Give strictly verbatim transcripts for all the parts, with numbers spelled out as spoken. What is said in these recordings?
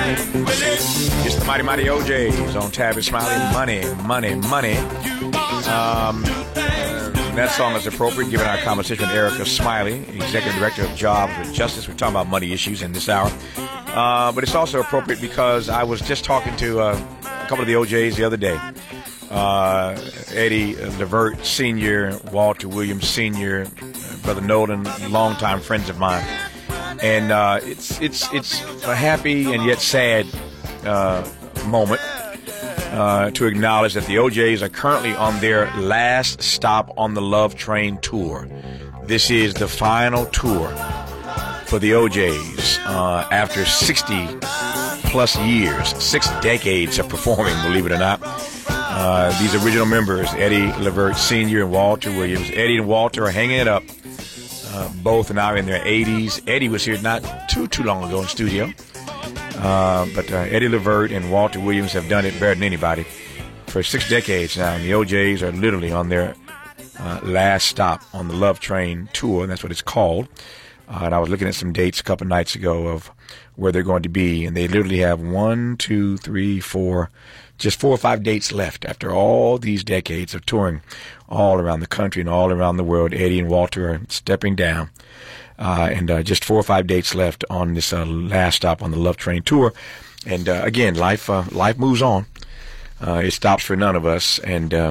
It's the Mighty Mighty O Js on Tavis Smiley. Money, money, money. Um, uh, that song is appropriate given our conversation with Erica Smiley, Executive Director of Jobs with Justice. We're talking about money issues in this hour. Uh, but it's also appropriate because I was just talking to uh, a couple of the O Js the other day. Uh, Eddie Levert Senior, Walter Williams Senior, uh, Brother Nolan, longtime friends of mine. And uh, it's it's it's a happy and yet sad uh, moment uh, to acknowledge that the O Js are currently on their last stop on the Love Train tour. This is the final tour for the O Js uh, after sixty plus years, six decades of performing, believe it or not. Uh, these original members, Eddie Levert Senior and Walter Williams. Eddie and Walter are hanging it up. Uh, both now in their eighties. Eddie was here not too, too long ago in studio. Uh, but uh, Eddie Levert and Walter Williams have done it better than anybody for six decades now. And the O Js are literally on their uh, last stop on the Love Train tour. And that's what it's called. Uh, and I was looking at some dates a couple nights ago of where they're going to be. And they literally have one, two, three, four, just four or five dates left after all these decades of touring all around the country and all around the world. Eddie and Walter are stepping down. Uh, and uh, just four or five dates left on this uh, last stop on the Love Train tour. And uh, again, life uh, life moves on. Uh, it stops for none of us. And uh,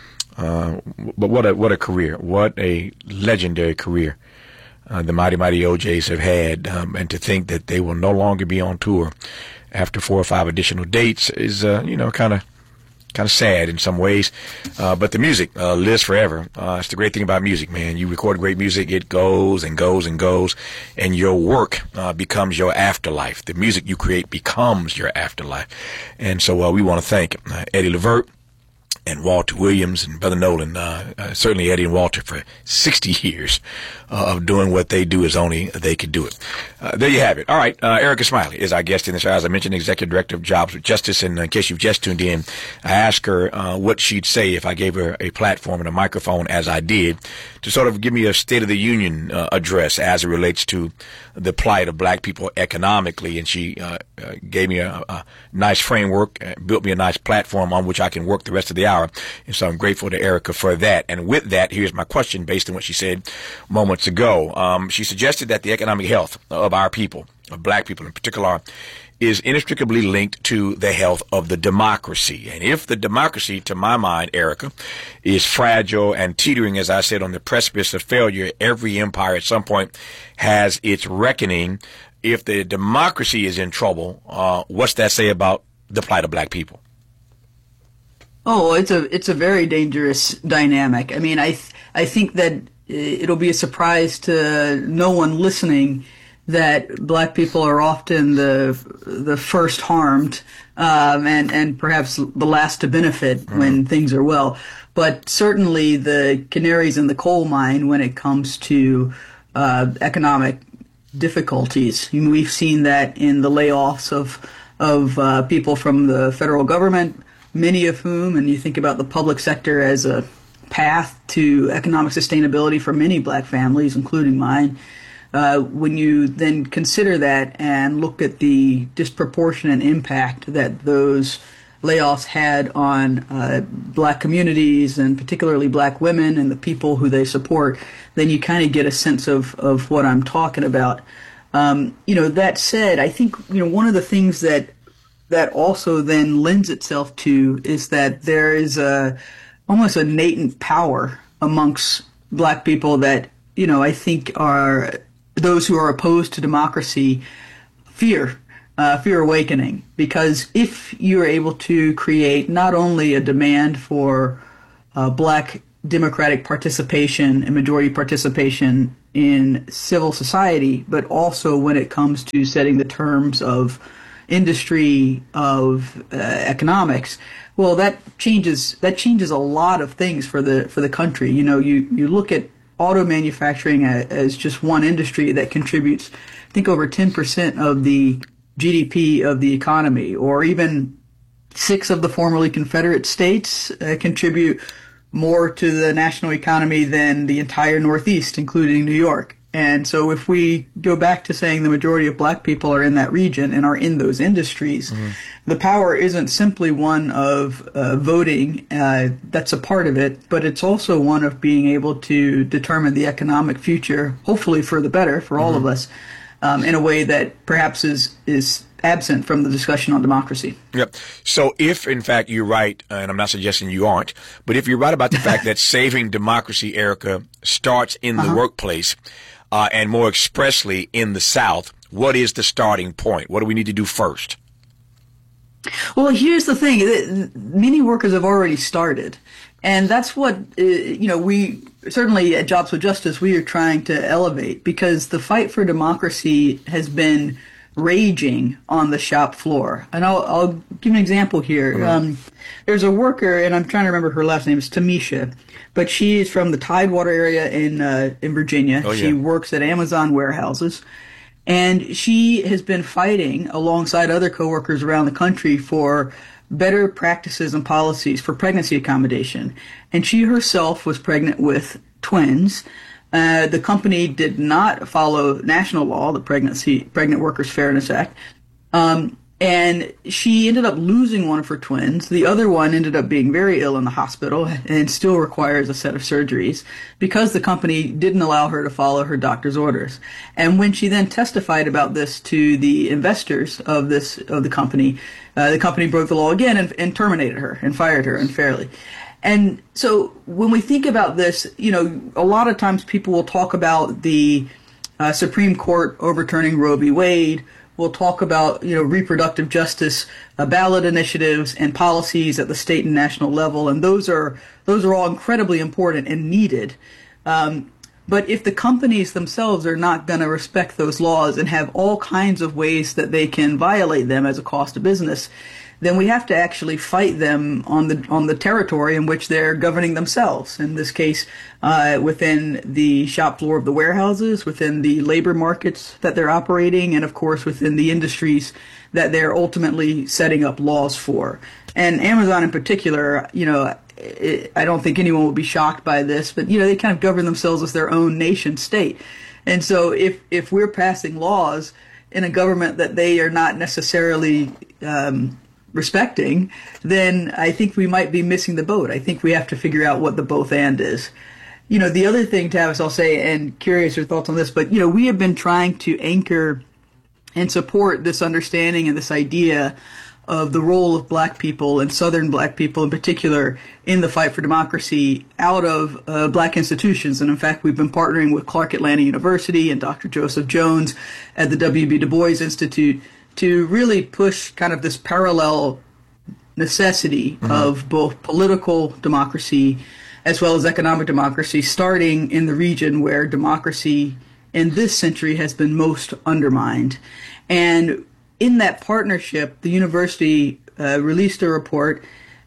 uh, but what a what a career! What a legendary career uh, the mighty mighty O Js have had. Um, and to think that they will no longer be on tour after four or five additional dates is uh, you know kind of. Kind of sad in some ways, uh, but the music uh, lives forever. Uh, it's the great thing about music, man. You record great music, it goes and goes and goes, and your work uh, becomes your afterlife. The music you create becomes your afterlife. And so uh, we want to thank uh, Eddie Levert and Walter Williams and Brother Nolan, uh, uh, certainly Eddie and Walter, for sixty years uh, of doing what they do as only they could do it. Uh, there you have it. All right, uh, Erica Smiley is our guest in this hour. As I mentioned, Executive Director of Jobs with Justice. And in case you've just tuned in, I asked her uh, what she'd say if I gave her a platform and a microphone, as I did, to sort of give me a State of the Union uh, address as it relates to the plight of black people economically. And she uh, uh, gave me a, a nice framework, uh, built me a nice platform on which I can work the rest of the hour. And so I'm grateful to Erica for that. And with that, here's my question based on what she said moments ago. Um, she suggested that the economic health of our people, of black people in particular, is inextricably linked to the health of the democracy. And if the democracy, to my mind, Erica, is fragile and teetering, as I said, on the precipice of failure, every empire at some point has its reckoning. If the democracy is in trouble, uh, what's that say about the plight of black people? Oh, it's a it's a very dangerous dynamic. I mean, I th- I think that it'll be a surprise to no one listening that black people are often the the first harmed um, and and perhaps the last to benefit mm-hmm. when things are well. But certainly the canaries in the coal mine when it comes to uh, economic difficulties. I mean, we've seen that in the layoffs of of uh, people from the federal government, many of whom, and you think about the public sector as a path to economic sustainability for many black families, including mine. Uh, when you then consider that and look at the disproportionate impact that those layoffs had on uh, black communities and particularly black women and the people who they support, then you kind of get a sense of, of what I'm talking about. Um, you know, that said, I think, you know, one of the things that that also then lends itself to is that there is a almost a latent power amongst black people that, you know, I think are those who are opposed to democracy fear, uh, fear awakening. Because if you're able to create not only a demand for uh, black democratic participation and majority participation in civil society, but also when it comes to setting the terms of industry, of uh, economics, well, that changes that changes a lot of things for the for the country. You know, you, you look at auto manufacturing as, as just one industry that contributes, I think, over ten percent of the G D P of the economy, or even six of the formerly Confederate states uh, contribute more to the national economy than the entire Northeast, including New York. And so if we go back to saying the majority of black people are in that region and are in those industries, mm-hmm. the power isn't simply one of uh, voting. Uh, that's a part of it, but it's also one of being able to determine the economic future, hopefully for the better for all mm-hmm. of us, um, in a way that perhaps is is absent from the discussion on democracy. Yep. So if, in fact, you're right, and I'm not suggesting you aren't, but if you're right about the fact that saving democracy, Erica, starts in the uh-huh. workplace, uh, and more expressly in the South, what is the starting point? What do we need to do first? Well, here's the thing. Many workers have already started. And that's what, uh, you know, we certainly at Jobs with Justice, we are trying to elevate, because the fight for democracy has been raging on the shop floor. And I'll, I'll give an example here. Mm-hmm. Um, there's a worker, and I'm trying to remember her last name, it's Tamisha, but she is from the Tidewater area in uh, in Virginia. Oh, yeah. She works at Amazon warehouses. And she has been fighting alongside other coworkers around the country for better practices and policies for pregnancy accommodation. And she herself was pregnant with twins. Uh, the company did not follow national law, the Pregnancy Pregnant Workers Fairness Act, um, and she ended up losing one of her twins. The other one ended up being very ill in the hospital and still requires a set of surgeries because the company didn't allow her to follow her doctor's orders. And when she then testified about this to the investors of this of the company, uh, the company broke the law again and, and terminated her and fired her unfairly. And so when we think about this, you know, a lot of times people will talk about the uh, Supreme Court overturning Roe v. Wade. We'll talk about, you know, reproductive justice, uh, ballot initiatives and policies at the state and national level. And those are those are all incredibly important and needed. Um, but if the companies themselves are not going to respect those laws and have all kinds of ways that they can violate them as a cost of business, then we have to actually fight them on the on the territory in which they're governing themselves. In this case, uh, within the shop floor of the warehouses, within the labor markets that they're operating, and of course within the industries that they're ultimately setting up laws for. And Amazon in particular, you know, it, I don't think anyone will be shocked by this, but you know, they kind of govern themselves as their own nation state. And so if if we're passing laws in a government that they are not necessarily um, respecting, then I think we might be missing the boat. I think we have to figure out what the both and is. You know, the other thing, Tavis, I'll say, and curious your thoughts on this, but, you know, we have been trying to anchor and support this understanding and this idea of the role of black people and Southern black people in particular in the fight for democracy out of uh, black institutions. And in fact, we've been partnering with Clark Atlanta University and Doctor Joseph Jones at the W B Du Bois Institute to really push kind of this parallel necessity mm-hmm. of both political democracy as well as economic democracy, starting in the region where democracy in this century has been most undermined. And in that partnership, the university uh, released a report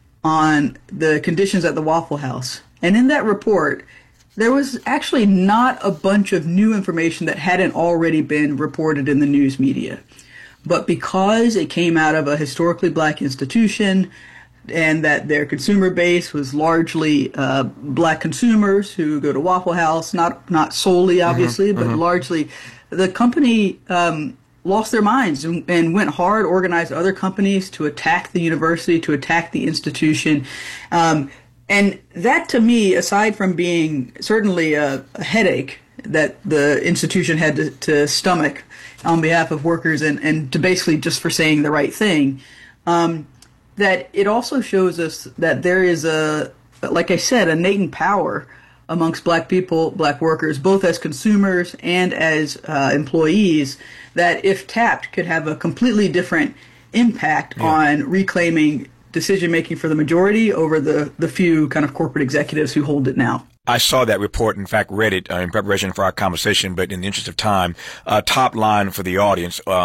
on the conditions at the Waffle House. And in that report, there was actually not a bunch of new information that hadn't already been reported in the news media. But because it came out of a historically black institution and that their consumer base was largely uh, black consumers who go to Waffle House, not not solely, obviously, mm-hmm, but mm-hmm. largely, the company um, lost their minds and, and went hard, organized other companies to attack the university, to attack the institution. Um, and that, to me, aside from being certainly a, a headache that the institution had to, to stomach on behalf of workers and, and to basically just for saying the right thing, um, that it also shows us that there is a, like I said, a latent power amongst black people, black workers, both as consumers and as uh, employees, that if tapped could have a completely different impact yeah. on reclaiming decision-making for the majority over the, the few kind of corporate executives who hold it now. I saw that report, in fact, read it uh, in preparation for our conversation, but in the interest of time, uh, top line for the audience. Uh,